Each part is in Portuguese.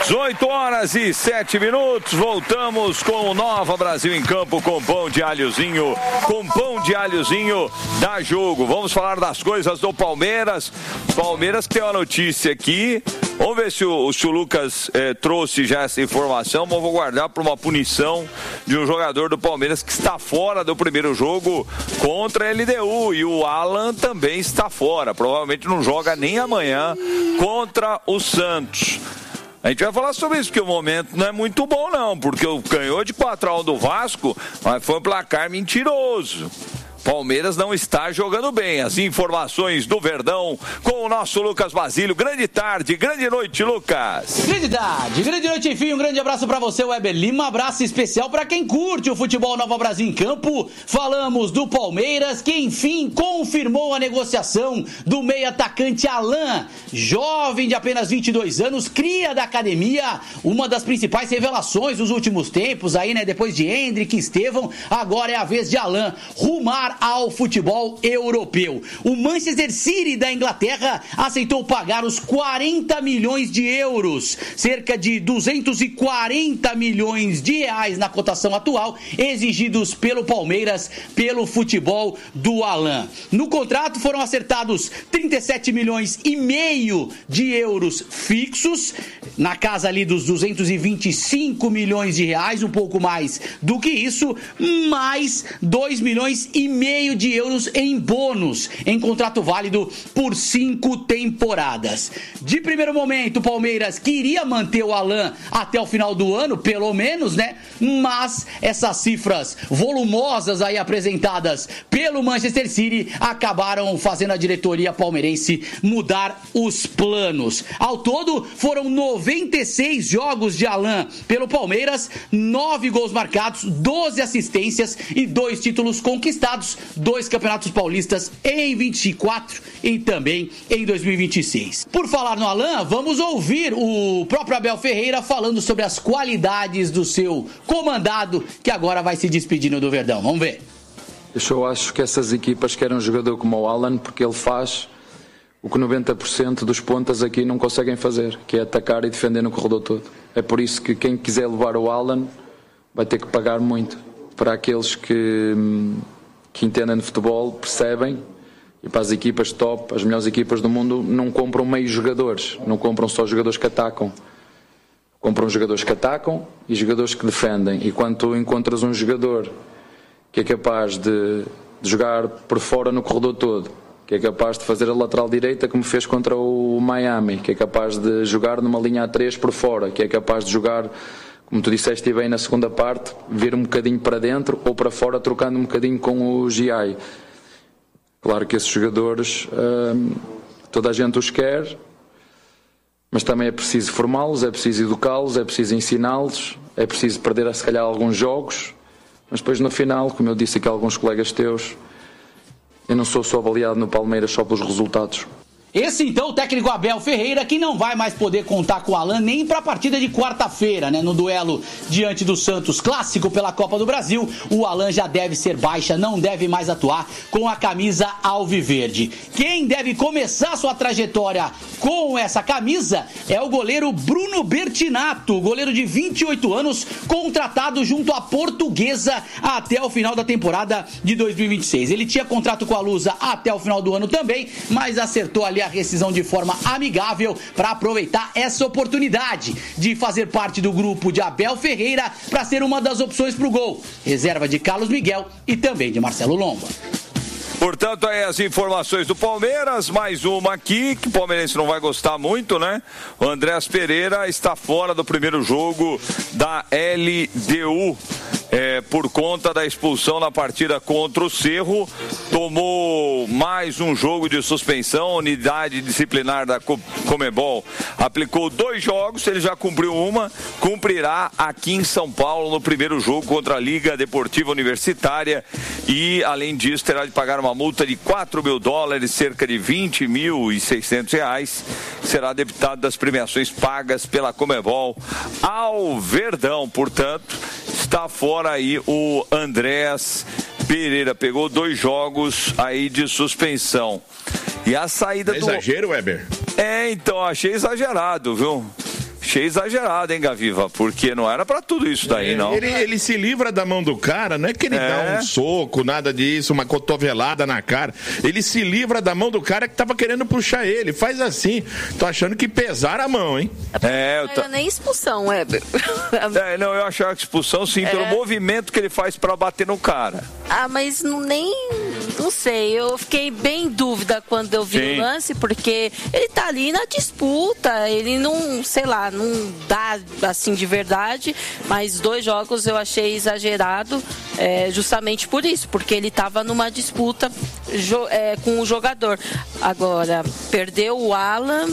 18h07, voltamos com o Nova Brasil em Campo com pão de alhozinho, dá jogo. Vamos falar das coisas do Palmeiras. Palmeiras que tem uma notícia aqui, vamos ver se o Lucas trouxe já essa informação, mas vou guardar para uma punição de um jogador do Palmeiras que está fora do primeiro jogo contra a LDU, e o Alan também está fora, provavelmente não joga nem amanhã contra o Santos. A gente vai falar sobre isso, porque o momento não é muito bom não, porque ganhou de 4-1 do Vasco, mas foi um placar mentiroso. Palmeiras não está jogando bem. As informações do Verdão com o nosso Lucas Basílio. Grande tarde, grande noite, Lucas. Grande tarde, grande noite, enfim. Um grande abraço para você, Weber Lima. Abraço especial para quem curte o futebol Nova Brasil em Campo. Falamos do Palmeiras, que enfim confirmou a negociação do meio atacante Alan, jovem de apenas 22 anos, cria da academia, uma das principais revelações dos últimos tempos aí, né? Depois de Hendrick, Estevão, agora é a vez de Alan rumar ao futebol europeu. O Manchester City da Inglaterra aceitou pagar os 40 milhões de euros, cerca de 240 milhões de reais na cotação atual, exigidos pelo Palmeiras pelo futebol do Alan. No contrato foram acertados 37 milhões e meio de euros fixos, na casa ali dos 225 milhões de reais, um pouco mais do que isso, mais 2 milhões e meio de euros em bônus, em contrato válido por 5 temporadas. De primeiro momento, o Palmeiras queria manter o Alan até o final do ano, pelo menos, né? Mas essas cifras volumosas aí apresentadas pelo Manchester City acabaram fazendo a diretoria palmeirense mudar os planos. Ao todo, foram 96 jogos de Alan pelo Palmeiras, 9 gols marcados, 12 assistências e 2 títulos conquistados, 2 campeonatos paulistas em 24 e também em 2026. Por falar no Alan, vamos ouvir o próprio Abel Ferreira falando sobre as qualidades do seu comandado, que agora vai se despedindo do Verdão. Vamos ver. Eu acho que essas equipas querem um jogador como o Alan, porque ele faz o que 90% dos pontas aqui não conseguem fazer, que é atacar e defender no corredor todo. É por isso que quem quiser levar o Alan vai ter que pagar muito. Para aqueles que entendem de futebol, percebem, e para as equipas top, as melhores equipas do mundo, não compram meios jogadores, não compram só jogadores que atacam. Compram jogadores que atacam e jogadores que defendem. E quando tu encontras um jogador que é capaz de jogar por fora no corredor todo, que é capaz de fazer a lateral direita como fez contra o Miami, que é capaz de jogar numa linha a 3 por fora, que é capaz de jogar, como tu disseste bem na segunda parte, vir um bocadinho para dentro ou para fora, trocando um bocadinho com o GI. Claro que esses jogadores, toda a gente os quer, mas também é preciso formá-los, é preciso educá-los, é preciso ensiná-los, é preciso perder se calhar alguns jogos, mas depois no final, como eu disse aqui a alguns colegas teus, eu não sou só avaliado no Palmeiras só pelos resultados. Esse então, o técnico Abel Ferreira, que não vai mais poder contar com o Alan nem para a partida de quarta-feira, né? No duelo diante do Santos, clássico pela Copa do Brasil, o Alan já deve ser baixa, não deve mais atuar com a camisa alviverde. Quem deve começar sua trajetória com essa camisa é o goleiro Bruno Bertinato, goleiro de 28 anos, contratado junto à Portuguesa até o final da temporada de 2026. Ele tinha contrato com a Lusa até o final do ano também, mas acertou ali a rescisão de forma amigável para aproveitar essa oportunidade de fazer parte do grupo de Abel Ferreira para ser uma das opções para o gol. Reserva de Carlos Miguel e também de Marcelo Lomba. Portanto, aí as informações do Palmeiras, mais uma aqui, que o palmeirense não vai gostar muito, né? O Andrés Pereira está fora do primeiro jogo da LDU. Por conta da expulsão na partida contra o Cerro, tomou mais um jogo de suspensão. A unidade disciplinar da Conmebol aplicou 2 jogos, ele já cumpriu uma, cumprirá aqui em São Paulo no primeiro jogo contra a Liga Deportiva Universitária e, além disso, terá de pagar uma multa de $4 mil, cerca de R$20.600, será debitado das premiações pagas pela Conmebol ao Verdão. Portanto, está fora aí o Andrés Pereira, pegou 2 jogos aí de suspensão. E a saída do... Exagero, Weber? Então, achei exagerado, viu? achei exagerado, hein, Gaviva? Porque não era pra tudo isso daí, não. Ele se livra da mão do cara, não é que ele dá um soco, nada disso, uma cotovelada na cara. Ele se livra da mão do cara que tava querendo puxar ele. Faz assim. Tô achando que pesaram a mão, hein? Não nem expulsão, Weber. Não, eu achava que expulsão sim, pelo movimento que ele faz pra bater no cara. Mas não sei, eu fiquei bem em dúvida quando eu vi o lance, porque ele tá ali na disputa, ele não, sei lá, não dá assim de verdade, mas 2 jogos eu achei exagerado, justamente por isso, porque ele tava numa disputa com o jogador. Agora, perdeu o Alan,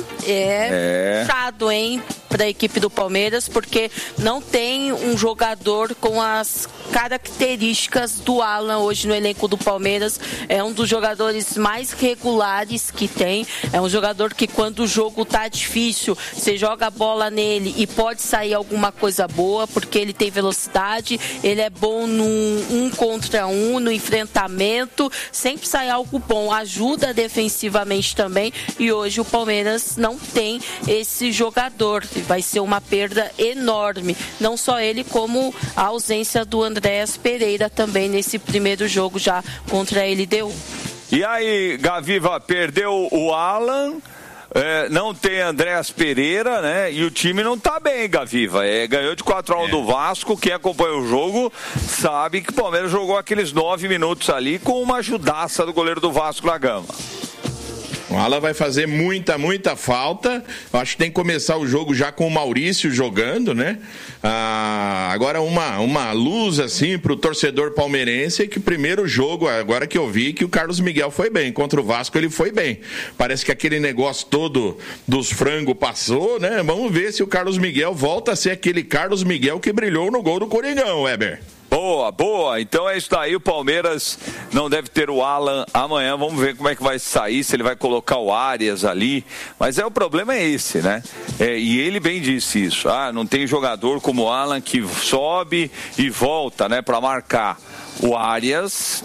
chato, hein, para a equipe do Palmeiras, porque não tem um jogador com as características do Alan hoje no elenco do Palmeiras. É um dos jogadores mais regulares que tem, é um jogador que quando o jogo tá difícil, você joga a bola nele e pode sair alguma coisa boa, porque ele tem velocidade, ele é bom no 1 contra 1, no enfrentamento, sempre sai algo bom, ajuda defensivamente também, e hoje o Palmeiras não tem esse jogador. Vai ser uma perda enorme, não só ele, como a ausência do Andréas Pereira também nesse primeiro jogo já contra a LDU. E aí, Gaviva, perdeu o Alan, não tem Andréas Pereira, né? E o time não tá bem, Gaviva. Ganhou de 4-1 do Vasco. Quem acompanha o jogo sabe que o Palmeiras jogou aqueles 9 minutos ali com uma ajudaça do goleiro do Vasco da Gama. O Alan vai fazer muita falta. Eu acho que tem que começar o jogo já com o Maurício jogando, né? Agora uma luz assim pro torcedor palmeirense, que o primeiro jogo, agora que eu vi, que o Carlos Miguel foi bem. Contra o Vasco ele foi bem. Parece que aquele negócio todo dos frangos passou, né? Vamos ver se o Carlos Miguel volta a ser aquele Carlos Miguel que brilhou no gol do Coringão, Weber. Boa. Então é isso daí. O Palmeiras não deve ter o Alan amanhã. Vamos ver como é que vai sair, se ele vai colocar o Arias ali. Mas o problema é esse, né? E ele bem disse isso. Não tem jogador como o Alan que sobe e volta, né, para marcar. O Arias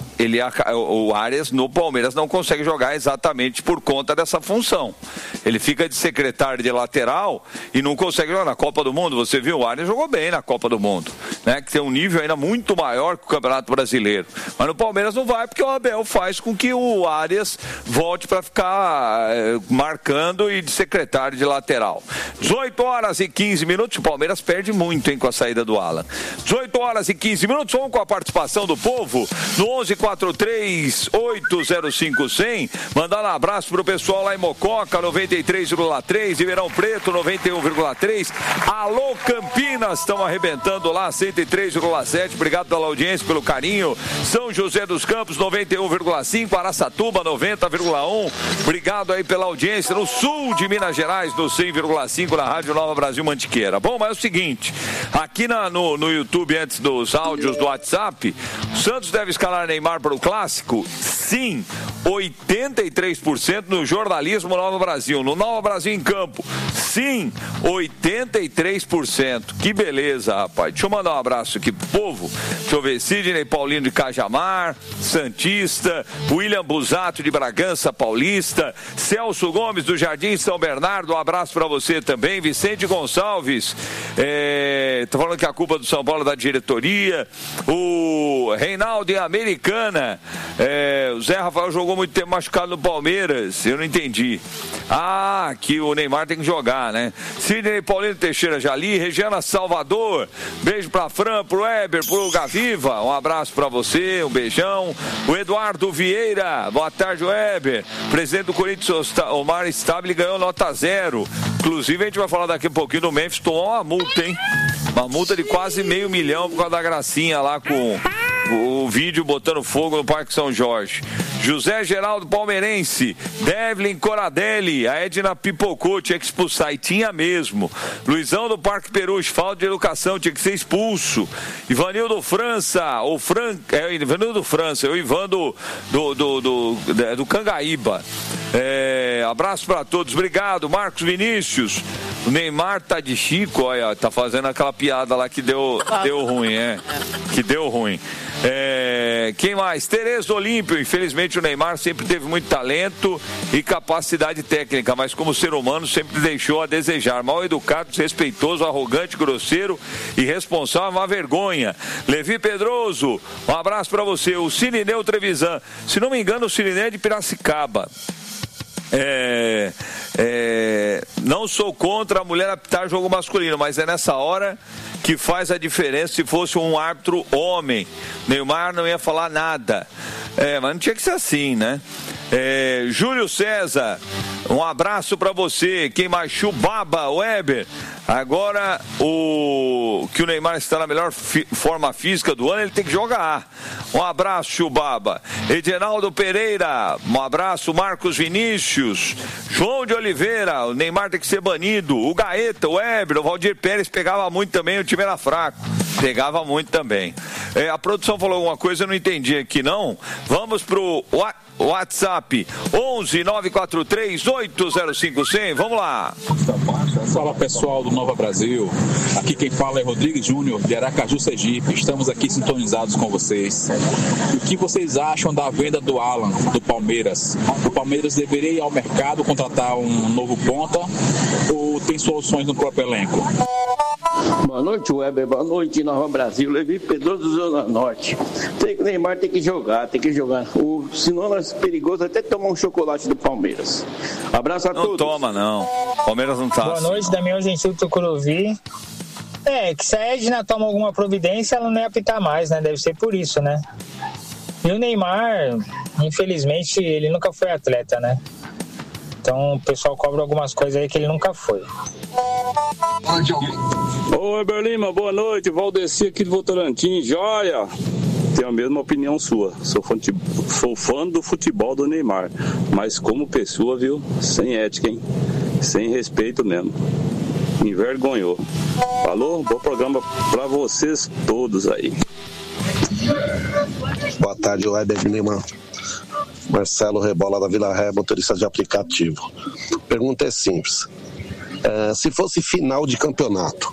no Palmeiras não consegue jogar exatamente por conta dessa função. Ele fica de secretário de lateral e não consegue jogar. Na Copa do Mundo, você viu, o Arias jogou bem na Copa do Mundo, né? Que tem um nível ainda muito maior que o Campeonato Brasileiro. Mas no Palmeiras não vai, porque o Abel faz com que o Arias volte para ficar marcando e de secretário de lateral. 18h15, o Palmeiras perde muito, hein, com a saída do Alan. 18h15, vamos com a participação do povo no 1143-805-100. Mandar um abraço pro pessoal lá em Mococa, 93,3, Ribeirão Preto, 91,3. Alô, Campinas, estão arrebentando lá, 103,7. Obrigado pela audiência, pelo carinho. São José dos Campos, 91,5. Araçatuba, 90,1. Obrigado aí pela audiência. No sul de Minas Gerais, no 100,5, na Rádio Nova Brasil Mantiqueira. Bom, mas é o seguinte, aqui no YouTube, antes dos áudios do WhatsApp, o Santos deve escalar Neymar para o Clássico? Sim, 83% no jornalismo Nova Brasil. No Nova Brasil em Campo, sim, 83%. Que beleza, rapaz. Deixa eu mandar um abraço aqui pro povo. Deixa eu ver, Sidney Paulino de Cajamar, Santista, William Busato de Bragança Paulista, Celso Gomes do Jardim São Bernardo, um abraço para você também. Vicente Gonçalves, tô falando que a culpa do São Paulo é da diretoria. O Reinaldo em Americana, o Zé Rafael jogou muito tempo machucado no Palmeiras, eu não entendi. Que o Neymar tem que jogar, né? Sidney Paulino Teixeira Jali, Regiana Salvador, beijo pra Fran, pro Weber, pro Gaviva, um abraço pra você, um beijão. O Eduardo Vieira, boa tarde, Weber. Presidente do Corinthians, Omar Stabile, ganhou nota 0. Inclusive a gente vai falar daqui a pouquinho do Memphis, tomou uma multa, hein? Uma multa de quase R$500 mil por causa da gracinha lá com o vídeo botando fogo no Parque São Jorge. José Geraldo Palmeirense, Devlin Coradelli, a Edna pipocou, tinha que expulsar, e tinha mesmo. Luizão do Parque Perus, falta de educação, tinha que ser expulso. Ivanildo França, Ivanildo França, o Ivan do Cangaíba. Abraço para todos, obrigado. Marcos Vinícius, O Neymar tá de Chico, olha, tá fazendo aquela piada lá que deu ruim, que deu ruim. Quem mais? Tereza Olímpio. Infelizmente o Neymar sempre teve muito talento e capacidade técnica, mas como ser humano sempre deixou a desejar. Mal educado, desrespeitoso, arrogante, grosseiro, irresponsável, uma vergonha. Levi Pedroso, um abraço pra você. O Cirineu Trevisan, se não me engano o Cirineu é de Piracicaba. Não sou contra a mulher apitar jogo masculino, mas é nessa hora que faz a diferença. Se fosse um árbitro homem, Neymar não ia falar nada. Mas não tinha que ser assim, né? Júlio César, um abraço pra você. Quem mais? Chubaba, Weber. Agora, que o Neymar está na melhor forma física do ano, ele tem que jogar. Um abraço, Chubaba. Edinaldo Pereira, um abraço. Marcos Vinícius, João de Oliveira, o Neymar tem que ser banido. O Gaeta, o Weber, o Valdir Pérez pegava muito também, o time era fraco. Pegava muito também. A produção falou alguma coisa, eu não entendi aqui não. Vamos pro WhatsApp 11 943 805 100. Vamos lá. Fala pessoal do Nova Brasil, aqui quem fala é Rodrigues Júnior de Aracaju, Sergipe. Estamos aqui sintonizados com vocês. O que vocês acham da venda do Alan do Palmeiras? O Palmeiras deveria ir ao mercado contratar um novo ponta ou tem soluções no próprio elenco? Boa noite, Weber. Boa noite, Nova Brasil. Levi Pedroso do Zona Norte. O Neymar tem que jogar. Senão é perigoso até tomar um chocolate do Palmeiras. Abraço a todos. Não toma, não. Palmeiras não tá. Boa noite, Damião Gentil Tucuruvi. Que se a Edna toma alguma providência, ela não ia apitar mais, né? Deve ser por isso, né? E o Neymar, infelizmente, ele nunca foi atleta, né? Então o pessoal cobra algumas coisas aí que ele nunca foi. Ô, Weber Lima, boa noite. Valdeci aqui do Votorantim. Joia! Tenho a mesma opinião sua. Sou fã do futebol do Neymar. Mas como pessoa, viu? Sem ética, hein? Sem respeito mesmo. Me envergonhou. Falou? Bom programa pra vocês todos aí. Boa tarde, Weber Lima. Marcelo Rebola da Vila Ré, motorista de aplicativo. Pergunta é simples. Se fosse final de campeonato,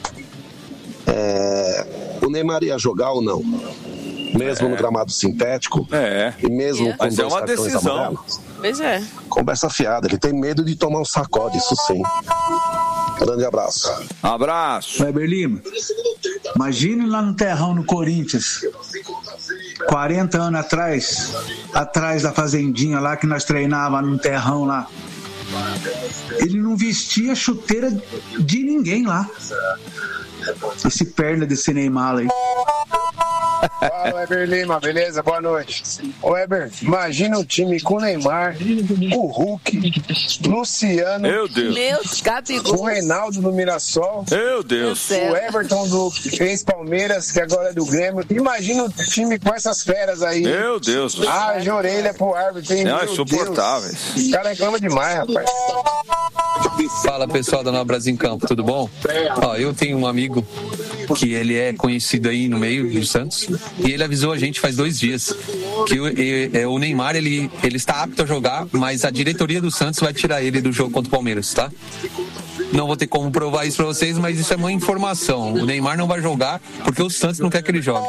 o Neymar ia jogar ou não? Mesmo no gramado sintético? E mesmo com dois cartões amarelos? Pois é. Conversa fiada, ele tem medo de tomar um sacode, isso sim. Grande abraço. Abraço. Weber Lima, imagine lá no terrão no Corinthians, 40 anos atrás da fazendinha lá que nós treinávamos no terrão lá. Ele não vestia chuteira de ninguém lá. Esse perna desse Neymar aí. Fala, Weber Lima, beleza? Boa noite. Weber, imagina um time com o Neymar, o Hulk, Luciano, meu Deus, o Reinaldo do Mirassol, meu Deus, o Everton do ex-Palmeiras, que agora é do Grêmio. Imagina um time com essas feras aí. Meu Deus. De orelha pro árbitro. Não, insuportáveis. Os caras reclamam demais, rapaz. Fala, pessoal da Nova Brasil em Campo, tudo bom? Eu tenho um amigo que ele é conhecido aí no meio do Santos e ele avisou a gente faz 2 dias que o Neymar ele está apto a jogar, mas a diretoria do Santos vai tirar ele do jogo contra o Palmeiras, tá? Não vou ter como provar isso pra vocês, mas isso é uma informação. O Neymar não vai jogar porque o Santos não quer que ele jogue.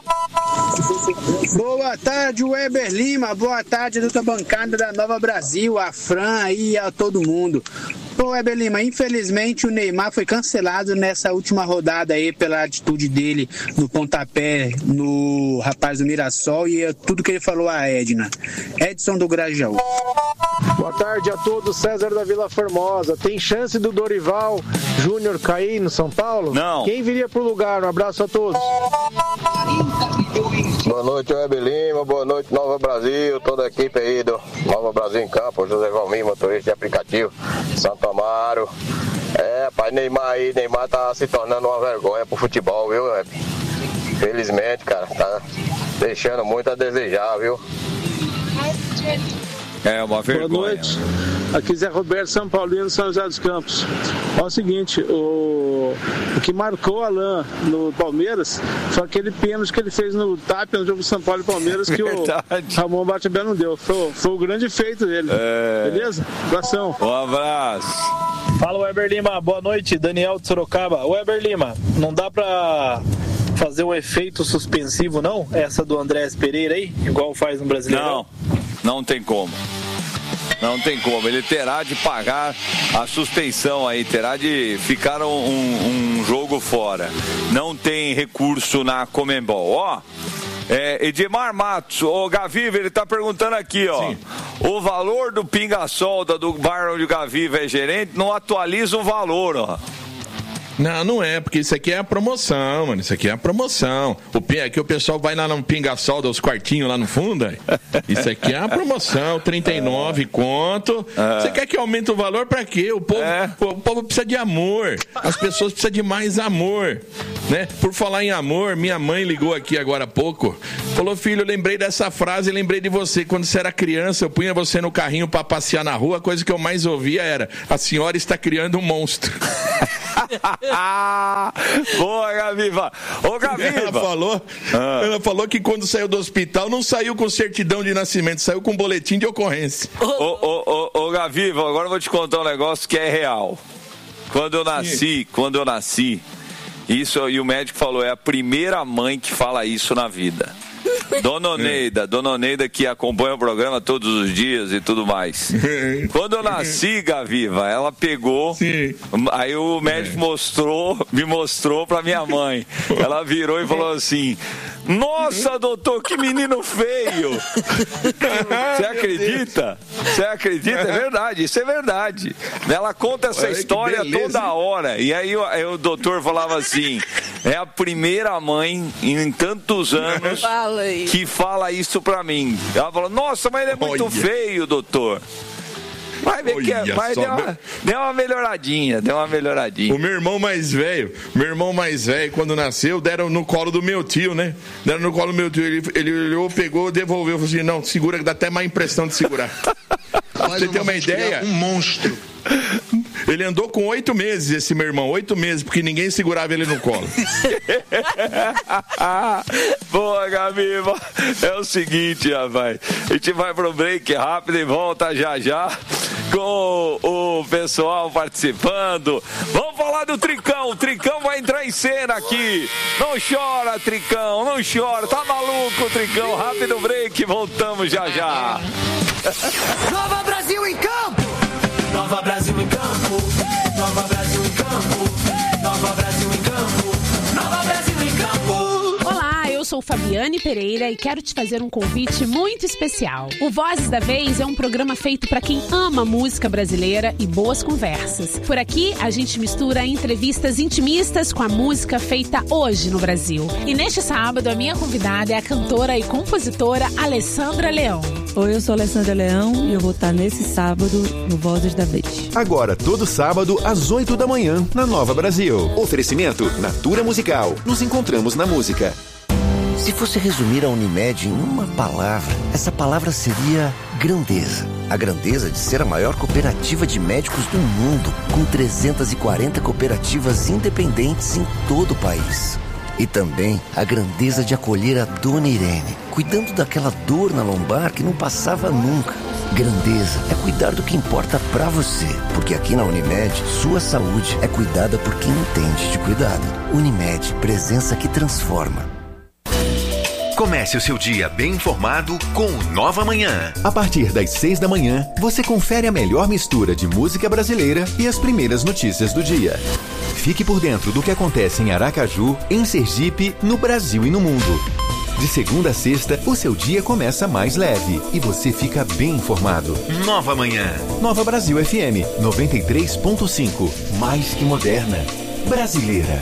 Boa tarde, Weber Lima. Boa tarde, doutor bancada da Nova Brasil, a Fran aí e a todo mundo. Ô, Weber Lima, infelizmente o Neymar foi cancelado nessa última rodada aí pela atitude dele no pontapé no rapaz do Mirassol e tudo que ele falou a Edna. Edson do Grajaú. Boa tarde a todos, César da Vila Formosa. Tem chance do Dorival Júnior cair no São Paulo? Não. Quem viria pro lugar? Um abraço a todos. Boa noite, Weber Lima. Boa noite, Nova Brasil. Toda a equipe aí do Nova Brasil em Campo. José Valmir, motorista de aplicativo, Santo Amaro. Pai, Neymar tá se tornando uma vergonha pro futebol, viu, Weber? Felizmente, cara, tá deixando muito a desejar, viu? É uma vergonha. Boa noite. Aqui Zé Roberto, São Paulino, São José dos Campos. O seguinte, o que marcou o Alan no Palmeiras foi aquele pênalti que ele fez no Tapia, no jogo São Paulo e Palmeiras, que o Ramon Batebel não deu. Foi o grande feito dele. Beleza? Abração. Um abraço. Fala, Weber Lima, boa noite, Daniel de Sorocaba. Weber Lima, não dá pra fazer um efeito suspensivo, não? Essa do Andrés Pereira aí, igual faz no Brasileirão? Não tem como. Não tem como, ele terá de pagar a suspensão aí, terá de ficar um jogo fora. Não tem recurso na Conmebol. Edmar Matos, o Gaviva, ele tá perguntando aqui, ó. Sim. O valor do pinga-solda do bar onde o Gaviva é gerente não atualiza o valor, ó. Não é, porque isso aqui é a promoção, mano. Isso aqui é a promoção. Aqui o pessoal vai lá no pinga-solda, os quartinhos lá no fundo. Isso aqui é a promoção, 39 conto. Você quer que aumente o valor pra quê? O povo precisa de amor. As pessoas precisam de mais amor, né? Por falar em amor, minha mãe ligou aqui agora há pouco. Falou, filho, eu lembrei dessa frase, lembrei de você. Quando você era criança, eu punha você no carrinho pra passear na rua. A coisa que eu mais ouvia era: a senhora está criando um monstro. Boa, Gaviva. Ô, Gaviva. Ela falou que quando saiu do hospital não saiu com certidão de nascimento, saiu com boletim de ocorrência. Ô, Gaviva, agora eu vou te contar um negócio que é real. Quando eu nasci, isso, e o médico falou, é a primeira mãe que fala isso na vida. Dona Oneida que acompanha o programa todos os dias e tudo mais. Quando eu nasci, Gaviva, ela pegou, aí o médico me mostrou pra minha mãe. Ela virou e falou assim: nossa, doutor, que menino feio. Você acredita? É verdade, isso é verdade. Ela conta essa história toda hora. E aí o doutor falava assim: é a primeira mãe em tantos anos que fala isso pra mim. Ela falou: nossa, mas ele é muito feio, doutor. Vai ver que deu uma melhoradinha. O meu irmão mais velho, quando nasceu, deram no colo do meu tio, né? Ele olhou, pegou, devolveu, falou assim: não, segura, que dá até má impressão de segurar. Pra você ter uma ideia, um monstro. Ele andou com 8 meses, esse meu irmão, 8 meses, porque ninguém segurava ele no colo. Boa, Gaviva. É o seguinte, rapaz, a gente vai pro break rápido e volta já com o pessoal participando. Vamos falar do Tricão. O Tricão vai entrar em cena aqui. Não chora, Tricão, não chora. Tá maluco, Tricão? Rápido break, voltamos já. Nova Brasil em campo! Nova Brasil em campo! Nova Brasil em campo! Nova Brasil em campo! Nova Brasil em campo! Olá, eu sou Fabiane Pereira e quero te fazer um convite muito especial. O Vozes da Vez é um programa feito para quem ama música brasileira e boas conversas. Por aqui, a gente mistura entrevistas intimistas com a música feita hoje no Brasil. E neste sábado, a minha convidada é a cantora e compositora Alessandra Leão. Oi, eu sou Alessandra Leão e eu vou estar nesse sábado no Vozes da Vez. Agora, todo sábado, às 8 da manhã, na Nova Brasil. Oferecimento Natura Musical. Nos encontramos na música. Se fosse resumir a Unimed em uma palavra, essa palavra seria grandeza. A grandeza de ser a maior cooperativa de médicos do mundo, com 340 cooperativas independentes em todo o país. E também a grandeza de acolher a Dona Irene, cuidando daquela dor na lombar que não passava nunca. Grandeza é cuidar do que importa pra você, porque aqui na Unimed, sua saúde é cuidada por quem entende de cuidado. Unimed, presença que transforma. Comece o seu dia bem informado com o Nova Manhã. A partir das 6 da manhã, você confere a melhor mistura de música brasileira e as primeiras notícias do dia. Fique por dentro do que acontece em Aracaju, em Sergipe, no Brasil e no mundo. De segunda a sexta, o seu dia começa mais leve e você fica bem informado. Nova Manhã. Nova Brasil FM 93.5. Mais que moderna. Brasileira.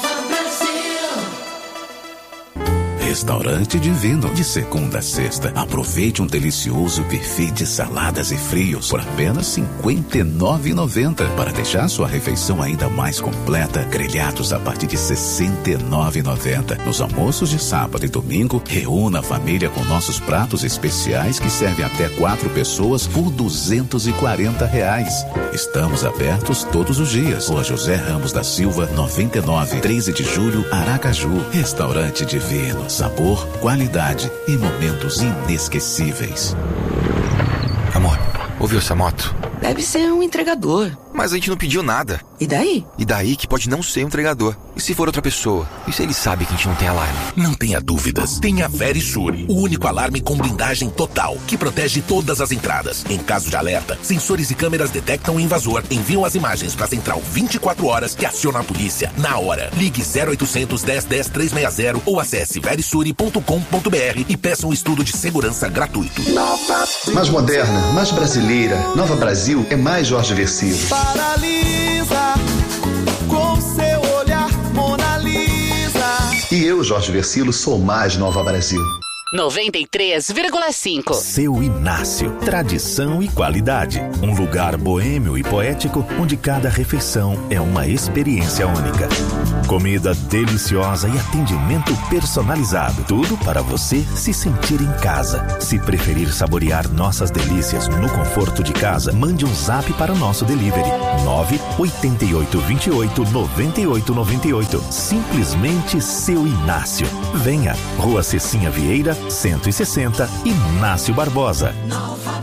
Restaurante Divino, de segunda a sexta. Aproveite um delicioso buffet de saladas e frios por apenas R$ 59,90. Para deixar sua refeição ainda mais completa, grelhados a partir de R$ 69,90. Nos almoços de sábado e domingo, reúna a família com nossos pratos especiais que servem até 4 pessoas por R$ 240. Estamos abertos todos os dias. Rua José Ramos da Silva, 99, 13 de julho, Aracaju. Restaurante Divino. Sabor, qualidade e momentos inesquecíveis. Amor, ouviu essa moto? Deve ser um entregador. Mas a gente não pediu nada. E daí? E daí que pode não ser o entregador. E se for outra pessoa? E se ele sabe que a gente não tem alarme? Não tenha dúvidas. Tenha Verisure, o único alarme com blindagem total, que protege todas as entradas. Em caso de alerta, sensores e câmeras detectam o invasor, enviam as imagens para a central 24 horas que aciona a polícia na hora. Ligue 0800 10 10 360 ou acesse verisure.com.br e peça um estudo de segurança gratuito. Mais moderna, mais brasileira. Nova Brasil é mais Jorge Versilo. Paralisa com seu olhar, Mona Lisa. E eu, Jorge Versilo, sou mais Nova Brasil. 93,5. Seu Inácio. Tradição e qualidade. Um lugar boêmio e poético onde cada refeição é uma experiência única. Comida deliciosa e atendimento personalizado. Tudo para você se sentir em casa. Se preferir saborear nossas delícias no conforto de casa, mande um zap para o nosso delivery. 988289898. Simplesmente Seu Inácio. Venha. Rua Cecinha Vieira, 160, Inácio Barbosa.